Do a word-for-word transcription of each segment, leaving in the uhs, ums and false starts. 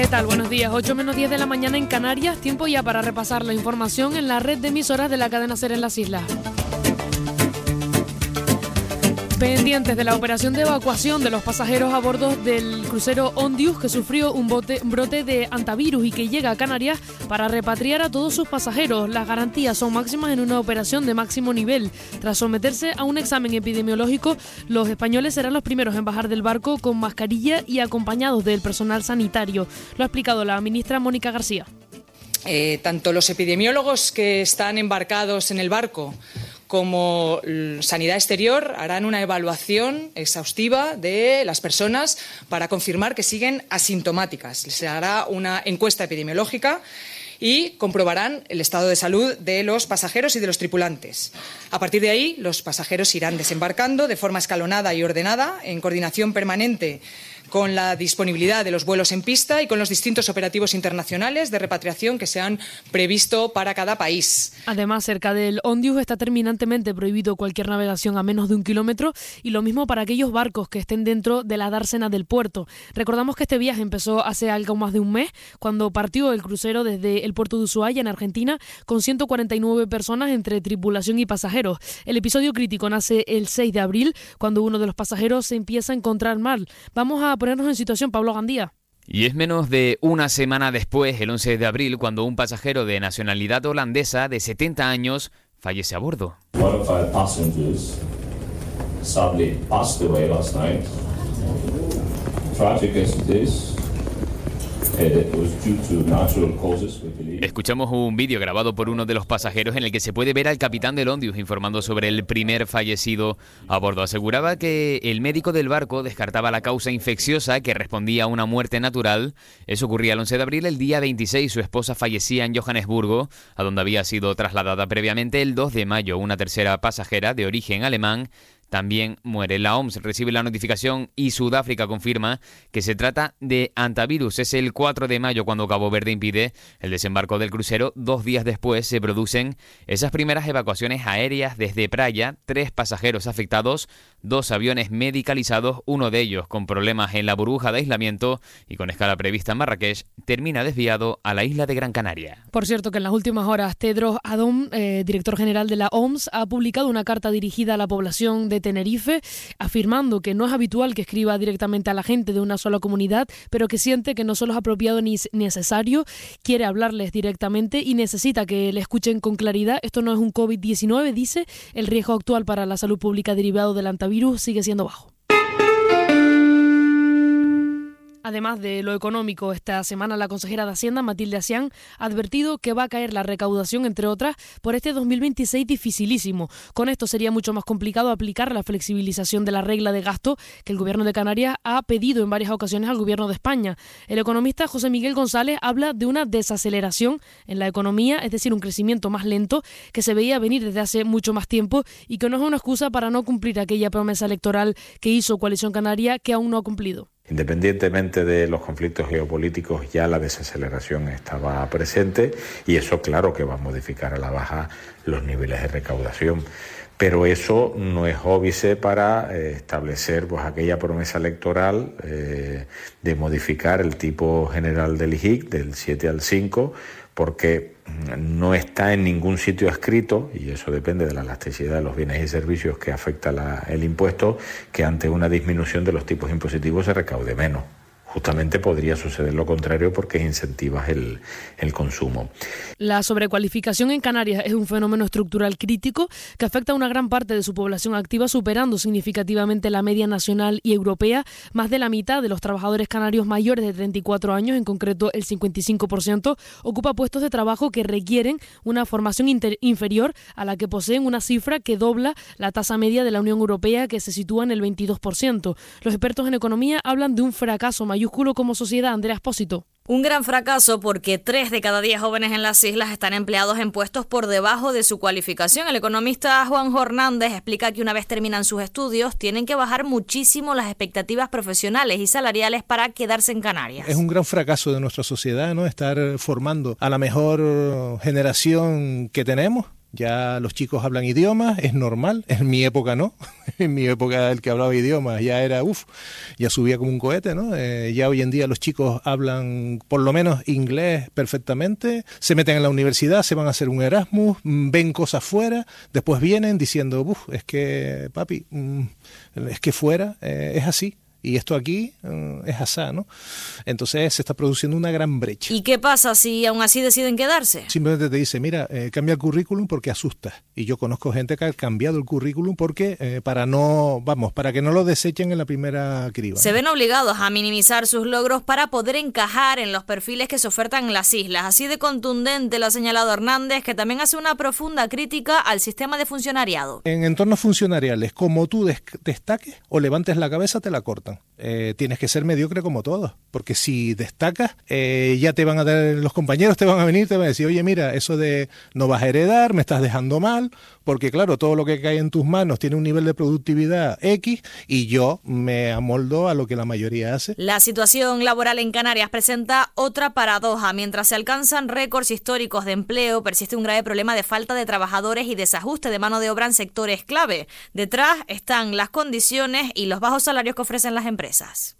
¿Qué tal? Buenos días. ocho menos diez de la mañana en Canarias. Tiempo ya para repasar la información en la red de emisoras de la cadena SER en las islas. Pendientes de la operación de evacuación de los pasajeros a bordo del crucero Ondius, que sufrió un, bote, un brote de antivirus y que llega a Canarias para repatriar a todos sus pasajeros. Las garantías son máximas en una operación de máximo nivel. Tras someterse a un examen epidemiológico, los españoles serán los primeros en bajar del barco con mascarilla y acompañados del personal sanitario. Lo ha explicado la ministra Mónica García. Eh, tanto los epidemiólogos que están embarcados en el barco como Sanidad Exterior harán una evaluación exhaustiva de las personas para confirmar que siguen asintomáticas. Se hará una encuesta epidemiológica y comprobarán el estado de salud de los pasajeros y de los tripulantes. A partir de ahí, los pasajeros irán desembarcando de forma escalonada y ordenada, en coordinación permanente con la disponibilidad de los vuelos en pista y con los distintos operativos internacionales de repatriación que se han previsto para cada país. Además, cerca del Ondius está terminantemente prohibido cualquier navegación a menos de un kilómetro y lo mismo para aquellos barcos que estén dentro de la dársena del puerto. Recordamos que este viaje empezó hace algo más de un mes, cuando partió el crucero desde el puerto de Ushuaia, en Argentina, con ciento cuarenta y nueve personas entre tripulación y pasajeros. El episodio crítico nace el seis de abril, cuando uno de los pasajeros se empieza a encontrar mal. Vamos a ponernos en situación, Pablo Gandía. Y es menos de una semana después, el once de abril, cuando un pasajero de nacionalidad holandesa de setenta años fallece a bordo. One of our passengers sadly passed away last night. Tragic as it is, it was due to natural causes, we believe. Escuchamos un vídeo grabado por uno de los pasajeros en el que se puede ver al capitán del Ondius informando sobre el primer fallecido a bordo. Aseguraba que el médico del barco descartaba la causa infecciosa que respondía a una muerte natural. Eso ocurría el once de abril. El día veintiséis su esposa fallecía en Johannesburgo, a donde había sido trasladada previamente. El dos de mayo una tercera pasajera de origen alemán también muere. La O M S recibe la notificación y Sudáfrica confirma que se trata de antivirus. Es el cuatro de mayo cuando Cabo Verde impide el desembarco del crucero. Dos días después se producen esas primeras evacuaciones aéreas desde Praia. Tres pasajeros afectados, dos aviones medicalizados, uno de ellos con problemas en la burbuja de aislamiento y con escala prevista en Marrakech, termina desviado a la isla de Gran Canaria. Por cierto que en las últimas horas Tedros Adhanom, eh, director general de la O M S, ha publicado una carta dirigida a la población de Tenerife, afirmando que no es habitual que escriba directamente a la gente de una sola comunidad, pero que siente que no solo es apropiado ni necesario, quiere hablarles directamente y necesita que le escuchen con claridad. Esto no es un COVID diecinueve, dice, el riesgo actual para la salud pública derivado del antivirus sigue siendo bajo. Además de lo económico, esta semana la consejera de Hacienda, Matilde Asián, ha advertido que va a caer la recaudación, entre otras, por este dos mil veintiséis dificilísimo. Con esto sería mucho más complicado aplicar la flexibilización de la regla de gasto que el Gobierno de Canarias ha pedido en varias ocasiones al Gobierno de España. El economista José Miguel González habla de una desaceleración en la economía, es decir, un crecimiento más lento que se veía venir desde hace mucho más tiempo y que no es una excusa para no cumplir aquella promesa electoral que hizo Coalición Canaria, que aún no ha cumplido. Independientemente de los conflictos geopolíticos, ya la desaceleración estaba presente y eso claro que va a modificar a la baja los niveles de recaudación. Pero eso no es óbice para eh, establecer pues aquella promesa electoral eh, de modificar el tipo general del I G I C del siete al cinco, porque no está en ningún sitio escrito, y eso depende de la elasticidad de los bienes y servicios que afecta la, el impuesto, que ante una disminución de los tipos impositivos se recaude menos. Justamente podría suceder lo contrario porque incentivas el, el consumo. La sobrecualificación en Canarias es un fenómeno estructural crítico que afecta a una gran parte de su población activa, superando significativamente la media nacional y europea. Más de la mitad de los trabajadores canarios mayores de treinta y cuatro años, en concreto el cincuenta y cinco por ciento, ocupa puestos de trabajo que requieren una formación inter- inferior a la que poseen, una cifra que dobla la tasa media de la Unión Europea, que se sitúa en el veintidós por ciento. Los expertos en economía hablan de un fracaso mayor como sociedad. Andrea Espósito. Un gran fracaso porque tres de cada diez jóvenes en las islas están empleados en puestos por debajo de su cualificación. El economista Juanjo Hernández explica que una vez terminan sus estudios tienen que bajar muchísimo las expectativas profesionales y salariales para quedarse en Canarias. Es un gran fracaso de nuestra sociedad, ¿no? Estar formando a la mejor generación que tenemos Ya los chicos hablan idiomas, es normal, en mi época no, en mi época el que hablaba idiomas ya era, uff, ya subía como un cohete, ¿no? Eh, ya hoy en día los chicos hablan por lo menos inglés perfectamente, se meten en la universidad, se van a hacer un Erasmus, ven cosas fuera, después vienen diciendo, uff, es que papi, es que fuera eh, es así. Y esto aquí uh, es asá, ¿no? Entonces se está produciendo una gran brecha. ¿Y qué pasa si aún así deciden quedarse? Simplemente te dice, mira, eh, cambia el currículum porque asustas. Y yo conozco gente que ha cambiado el currículum porque eh, para no, vamos, para que no lo desechen en la primera criba, ¿no? Se ven obligados a minimizar sus logros para poder encajar en los perfiles que se ofertan en las islas. Así de contundente lo ha señalado Hernández, que también hace una profunda crítica al sistema de funcionariado. En entornos funcionariales, como tú des- destaques o levantes la cabeza, te la cortan. Eh, tienes que ser mediocre como todos, porque si destacas, eh, ya te van a dar, los compañeros te van a venir, te van a decir, oye, mira, eso de no vas a heredar, me estás dejando mal, porque claro, todo lo que cae en tus manos tiene un nivel de productividad X y yo me amoldo a lo que la mayoría hace. La situación laboral en Canarias presenta otra paradoja. Mientras se alcanzan récords históricos de empleo, persiste un grave problema de falta de trabajadores y desajuste de mano de obra en sectores clave. Detrás están las condiciones y los bajos salarios que ofrecen las empresas.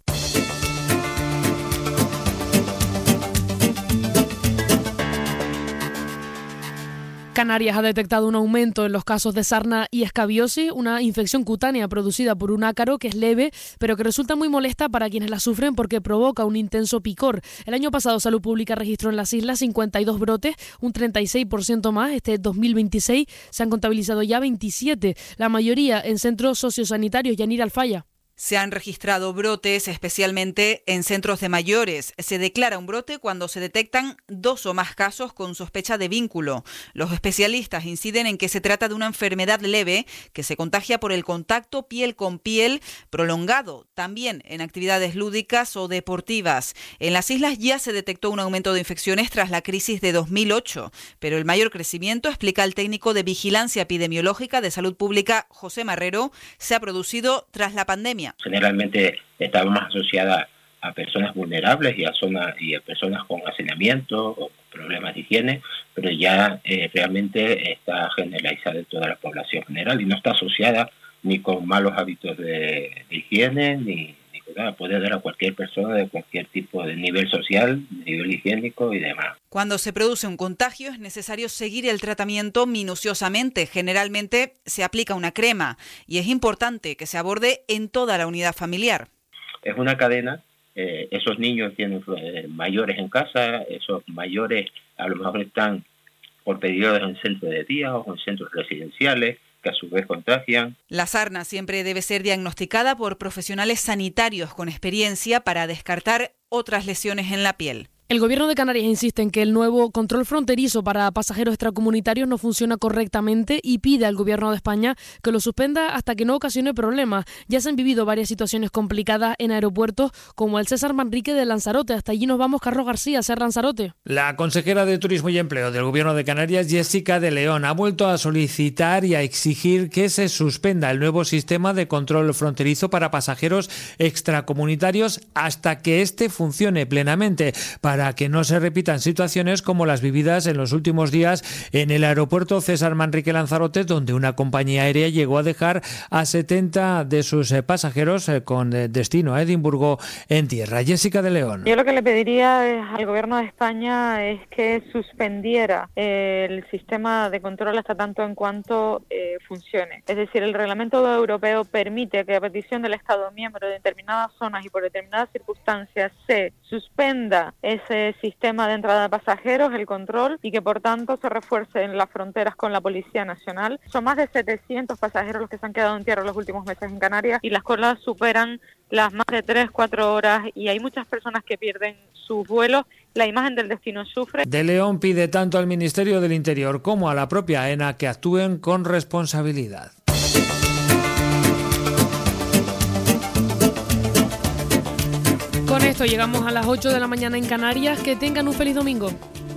Canarias ha detectado un aumento en los casos de sarna y escabiosis, una infección cutánea producida por un ácaro que es leve, pero que resulta muy molesta para quienes la sufren porque provoca un intenso picor. El año pasado Salud Pública registró en las islas cincuenta y dos brotes, un treinta y seis por ciento más. Este dos mil veintiséis se han contabilizado ya veintisiete, la mayoría en centros sociosanitarios. Yanira Alfaya. Se han registrado brotes, especialmente en centros de mayores. Se declara un brote cuando se detectan dos o más casos con sospecha de vínculo. Los especialistas inciden en que se trata de una enfermedad leve que se contagia por el contacto piel con piel prolongado, también en actividades lúdicas o deportivas. En las islas ya se detectó un aumento de infecciones tras la crisis de dos mil ocho, pero el mayor crecimiento, explica el técnico de Vigilancia Epidemiológica de Salud Pública, José Marrero, se ha producido tras la pandemia. Generalmente estaba más asociada a personas vulnerables y a zonas y a personas con hacinamiento o problemas de higiene, pero ya eh, realmente está generalizada en toda la población general y no está asociada ni con malos hábitos de, de higiene ni, ni con nada. Puede dar a cualquier persona de cualquier tipo de nivel social, de nivel higiénico y demás. Cuando se produce un contagio es necesario seguir el tratamiento minuciosamente. Generalmente se aplica una crema y es importante que se aborde en toda la unidad familiar. Es una cadena, eh, esos niños tienen eh, mayores en casa, esos mayores a lo mejor están por periodos en centros de día o en centros residenciales, que a su vez contagian. La sarna siempre debe ser diagnosticada por profesionales sanitarios con experiencia para descartar otras lesiones en la piel. El Gobierno de Canarias insiste en que el nuevo control fronterizo para pasajeros extracomunitarios no funciona correctamente y pide al Gobierno de España que lo suspenda hasta que no ocasione problemas. Ya se han vivido varias situaciones complicadas en aeropuertos como el César Manrique de Lanzarote. Hasta allí nos vamos, Carlos García, Ser Lanzarote. La consejera de Turismo y Empleo del Gobierno de Canarias, Jessica de León, ha vuelto a solicitar y a exigir que se suspenda el nuevo sistema de control fronterizo para pasajeros extracomunitarios hasta que éste funcione plenamente, para que no se repitan situaciones como las vividas en los últimos días en el aeropuerto César Manrique Lanzarote, donde una compañía aérea llegó a dejar a setenta de sus pasajeros con destino a Edimburgo en tierra. Jessica de León. Yo lo que le pediría al Gobierno de España es que suspendiera el sistema de control hasta tanto en cuanto eh, funcione. Es decir, el reglamento europeo permite que a petición del Estado miembro de determinadas zonas y por determinadas circunstancias se suspenda ese sistema de entrada de pasajeros, el control, y que por tanto se refuerce en las fronteras con la Policía Nacional. Son más de setecientos pasajeros los que se han quedado en tierra los últimos meses en Canarias y las colas superan las más de tres, cuatro horas y hay muchas personas que pierden sus vuelos. La imagen del destino sufre. De León pide tanto al Ministerio del Interior como a la propia AENA que actúen con responsabilidad. Con esto llegamos a las ocho de la mañana en Canarias. Que tengan un feliz domingo.